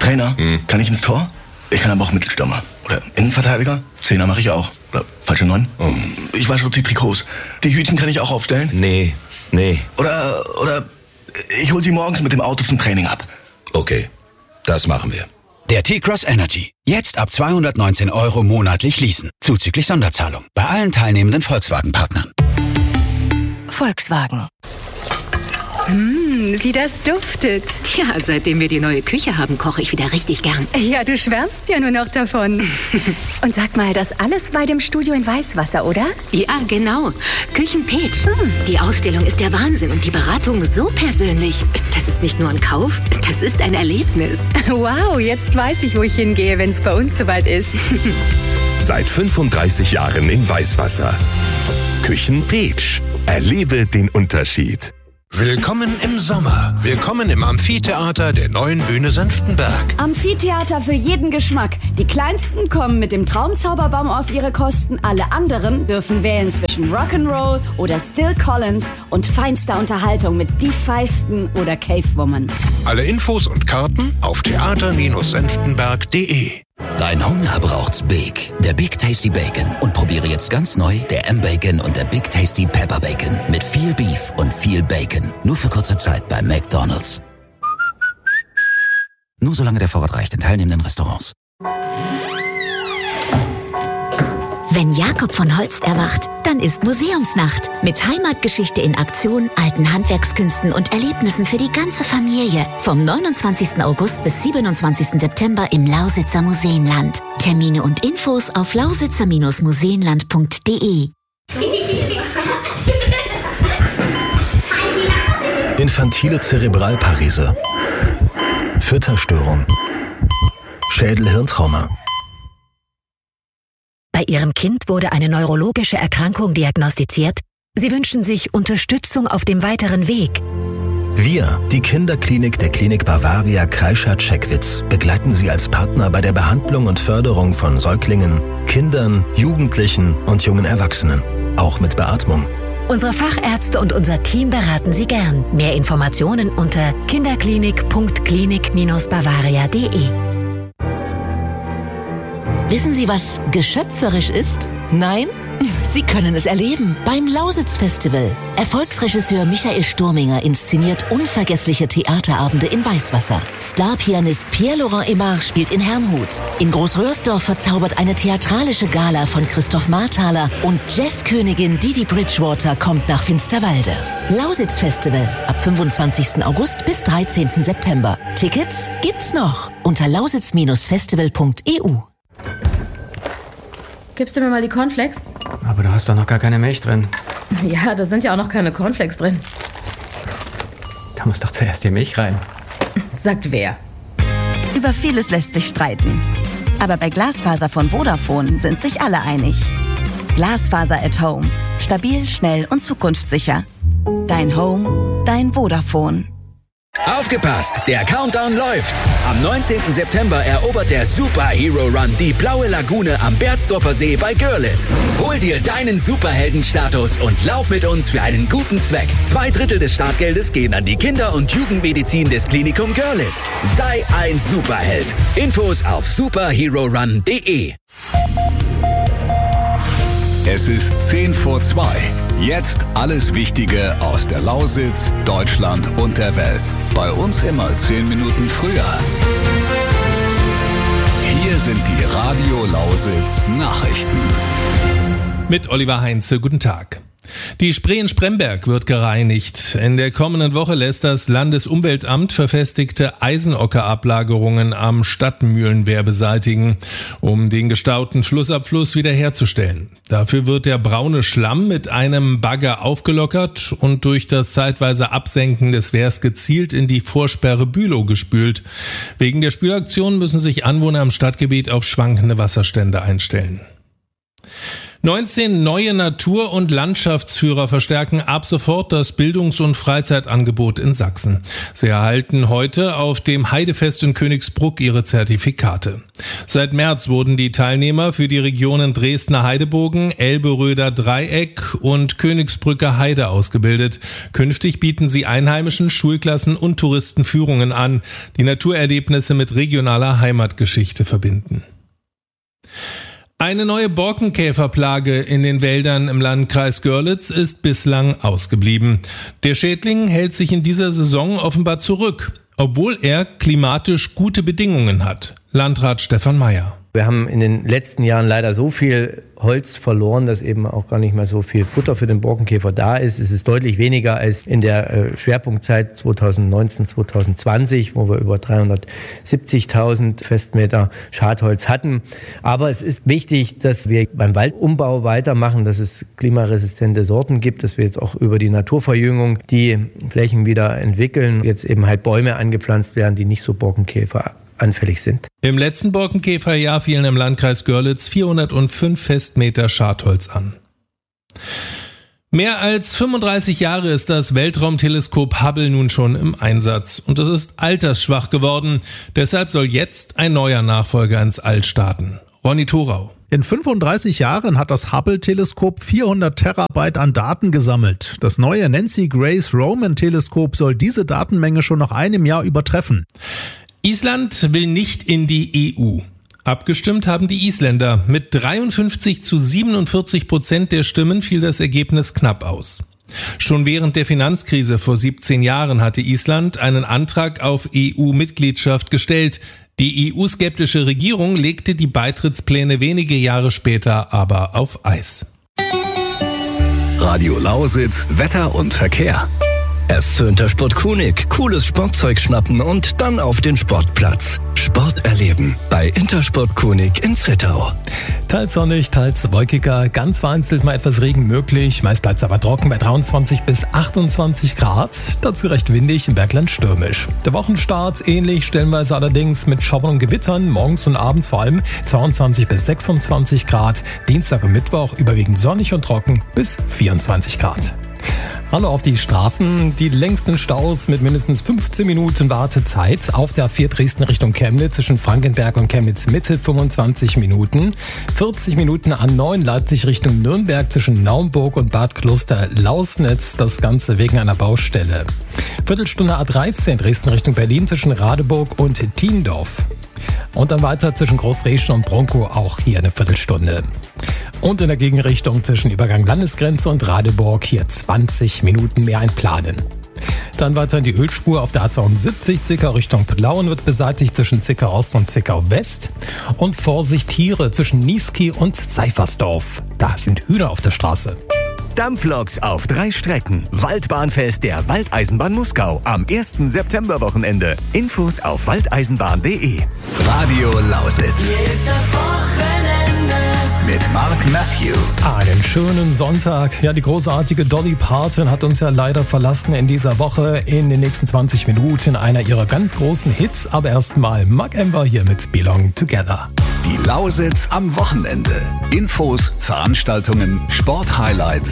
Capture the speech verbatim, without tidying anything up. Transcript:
Trainer, hm. kann ich ins Tor? Ich kann aber auch Mittelstürmer. Oder Innenverteidiger? Zehner mache ich auch. Oder falsche Neun? Oh. Ich wasche die Trikots. Die Hütchen kann ich auch aufstellen? Nee, nee. Oder, oder ich hol sie morgens mit dem Auto zum Training ab. Okay, das machen wir. Der T-Cross Energy. Jetzt ab zweihundertneunzehn Euro monatlich leasen. Zuzüglich Sonderzahlung. Bei allen teilnehmenden Volkswagen-Partnern. Volkswagen. Mmh, wie das duftet. Tja, seitdem wir die neue Küche haben, koche ich wieder richtig gern. Ja, du schwärmst ja nur noch davon. Und sag mal, das alles bei dem Studio in Weißwasser, oder? Ja, genau. Küchen-Peach. Hm. Die Ausstellung ist der Wahnsinn und die Beratung so persönlich. Das ist nicht nur ein Kauf, das ist ein Erlebnis. Wow, jetzt weiß ich, wo ich hingehe, wenn es bei uns soweit ist. Seit fünfunddreißig Jahren in Weißwasser. Küchen-Peach. Erlebe den Unterschied. Willkommen im Sommer. Willkommen im Amphitheater der neuen Bühne Senftenberg. Amphitheater für jeden Geschmack. Die Kleinsten kommen mit dem Traumzauberbaum auf ihre Kosten. Alle anderen dürfen wählen zwischen Rock'n'Roll oder Still Collins und feinster Unterhaltung mit Die Feisten oder Cave Woman. Alle Infos und Karten auf theater Bindestrich senftenberg punkt de. Dein Hunger braucht's Big, der Big Tasty Bacon. Und probiere jetzt ganz neu der M-Bacon und der Big Tasty Pepper Bacon. Mit viel Beef und viel Bacon. Nur für kurze Zeit bei McDonald's. Nur solange der Vorrat reicht in teilnehmenden Restaurants. Wenn Jakob von Holst erwacht, dann ist Museumsnacht. Mit Heimatgeschichte in Aktion, alten Handwerkskünsten und Erlebnissen für die ganze Familie. Vom neunundzwanzigsten August bis siebenundzwanzigsten September im Lausitzer Museenland. Termine und Infos auf lausitzer Bindestrich museenland punkt de. Infantile Zerebralparese. Fütterstörung. Schädel-Hirntrauma. Bei Ihrem Kind wurde eine neurologische Erkrankung diagnostiziert. Sie wünschen sich Unterstützung auf dem weiteren Weg. Wir, die Kinderklinik der Klinik Bavaria Kreischath-Scheckwitz, begleiten Sie als Partner bei der Behandlung und Förderung von Säuglingen, Kindern, Jugendlichen und jungen Erwachsenen. Auch mit Beatmung. Unsere Fachärzte und unser Team beraten Sie gern. Mehr Informationen unter kinderklinik punkt klinik Bindestrich bavaria punkt de. Wissen Sie, was geschöpferisch ist? Nein? Sie können es erleben beim Lausitz-Festival. Erfolgsregisseur Michael Sturminger inszeniert unvergessliche Theaterabende in Weißwasser. Starpianist Pierre-Laurent Aimard spielt in Herrnhut. In Großröhrsdorf verzaubert eine theatralische Gala von Christoph Marthaler und Jazzkönigin Didi Bridgewater kommt nach Finsterwalde. Lausitz-Festival ab fünfundzwanzigsten August bis dreizehnten September. Tickets gibt's noch unter lausitz Bindestrich festival punkt e u. Gibst du mir mal die Cornflakes? Aber du hast doch noch gar keine Milch drin. Ja, da sind ja auch noch keine Cornflakes drin. Da muss doch zuerst die Milch rein. Sagt wer? Über vieles lässt sich streiten. Aber bei Glasfaser von Vodafone sind sich alle einig. Glasfaser at Home. Stabil, schnell und zukunftssicher. Dein Home, dein Vodafone. Aufgepasst, der Countdown läuft. Am neunzehnten September erobert der Super Hero Run die blaue Lagune am Berzdorfer See bei Görlitz. Hol dir deinen Superheldenstatus und lauf mit uns für einen guten Zweck. Zwei Drittel des Startgeldes gehen an die Kinder- und Jugendmedizin des Klinikum Görlitz. Sei ein Superheld. Infos auf superhero run punkt de. Es ist zehn vor zwei. Jetzt alles Wichtige aus der Lausitz, Deutschland und der Welt. Bei uns immer zehn Minuten früher. Hier sind die Radio Lausitz Nachrichten. Mit Oliver Heinze, guten Tag. Die Spree in Spremberg wird gereinigt. In der kommenden Woche lässt das Landesumweltamt verfestigte Eisenockerablagerungen am Stadtmühlenwehr beseitigen, um den gestauten Flussabfluss wiederherzustellen. Dafür wird der braune Schlamm mit einem Bagger aufgelockert und durch das zeitweise Absenken des Wehrs gezielt in die Vorsperre Bülow gespült. Wegen der Spülaktion müssen sich Anwohner im Stadtgebiet auf schwankende Wasserstände einstellen. neunzehn neue Natur- und Landschaftsführer verstärken ab sofort das Bildungs- und Freizeitangebot in Sachsen. Sie erhalten heute auf dem Heidefest in Königsbruck ihre Zertifikate. Seit März wurden die Teilnehmer für die Regionen Dresdner Heidebogen, Elbe-Röder Dreieck und Königsbrücker Heide ausgebildet. Künftig bieten sie Einheimischen, Schulklassen und Touristen Führungen an, die Naturerlebnisse mit regionaler Heimatgeschichte verbinden. Eine neue Borkenkäferplage in den Wäldern im Landkreis Görlitz ist bislang ausgeblieben. Der Schädling hält sich in dieser Saison offenbar zurück, obwohl er klimatisch gute Bedingungen hat. Landrat Stefan Meyer. Wir haben in den letzten Jahren leider so viel Holz verloren, dass eben auch gar nicht mehr so viel Futter für den Borkenkäfer da ist. Es ist deutlich weniger als in der Schwerpunktzeit zweitausendneunzehn, zweitausendzwanzig, wo wir über dreihundertsiebzigtausend Festmeter Schadholz hatten. Aber es ist wichtig, dass wir beim Waldumbau weitermachen, dass es klimaresistente Sorten gibt, dass wir jetzt auch über die Naturverjüngung die Flächen wieder entwickeln, jetzt eben halt Bäume angepflanzt werden, die nicht so Borkenkäfer anfällig sind. Im letzten Borkenkäferjahr fielen im Landkreis Görlitz vierhundertfünf Festmeter Schadholz an. Mehr als fünfunddreißig Jahre ist das Weltraumteleskop Hubble nun schon im Einsatz und es ist altersschwach geworden. Deshalb soll jetzt ein neuer Nachfolger ins All starten. Ronny Thorau. In fünfunddreißig Jahren hat das Hubble-Teleskop vierhundert Terabyte an Daten gesammelt. Das neue Nancy Grace Roman-Teleskop soll diese Datenmenge schon nach einem Jahr übertreffen. Island will nicht in die E U. Abgestimmt haben die Isländer. Mit dreiundfünfzig zu siebenundvierzig Prozent der Stimmen fiel das Ergebnis knapp aus. Schon während der Finanzkrise vor siebzehn Jahren hatte Island einen Antrag auf E U-Mitgliedschaft gestellt. Die E U-skeptische Regierung legte die Beitrittspläne wenige Jahre später aber auf Eis. Radio Lausitz, Wetter und Verkehr. Erst zu Intersport Kunig. Cooles Sportzeug schnappen und dann auf den Sportplatz. Sport erleben bei Intersport Kunig in Zittau. Teils sonnig, teils wolkiger, ganz vereinzelt mal etwas Regen möglich. Meist bleibt es aber trocken bei dreiundzwanzig bis achtundzwanzig Grad. Dazu recht windig, im Bergland stürmisch. Der Wochenstart ähnlich, stellenweise allerdings mit Schauern und Gewittern. Morgens und abends vor allem zweiundzwanzig bis sechsundzwanzig Grad. Dienstag und Mittwoch überwiegend sonnig und trocken bis vierundzwanzig Grad. Hallo auf die Straßen. Die längsten Staus mit mindestens fünfzehn Minuten Wartezeit auf der A vier Dresden Richtung Chemnitz zwischen Frankenberg und Chemnitz Mitte fünfundzwanzig Minuten. vierzig Minuten A neun Leipzig Richtung Nürnberg zwischen Naumburg und Bad Kloster-Lausnitz. Das Ganze wegen einer Baustelle. Viertelstunde A dreizehn Dresden Richtung Berlin zwischen Radeburg und Tiendorf. Und dann weiter zwischen Großreschen und Bronkow auch hier eine Viertelstunde. Und in der Gegenrichtung zwischen Übergang Landesgrenze und Radeburg hier zwanzig Minuten mehr einplanen. Dann weiter in die Ölspur auf der A zweiundsiebzig, Zickau Richtung Plauen wird beseitigt zwischen Zickau Ost und Zickau West. Und Vorsicht Tiere zwischen Niesky und Seifersdorf. Da sind Hühner auf der Straße. Dampfloks auf drei Strecken. Waldbahnfest der Waldeisenbahn Muskau am ersten September-Wochenende. Infos auf waldeisenbahn punkt de. Radio Lausitz. Hier ist das Wochenende. Mit Mark Matthew. Einen schönen Sonntag. Ja, die großartige Dolly Parton hat uns ja leider verlassen in dieser Woche. In den nächsten zwanzig Minuten einer ihrer ganz großen Hits. Aber erstmal Mark Ember hier mit Belong Together. Die Lausitz am Wochenende. Infos, Veranstaltungen, Sporthighlights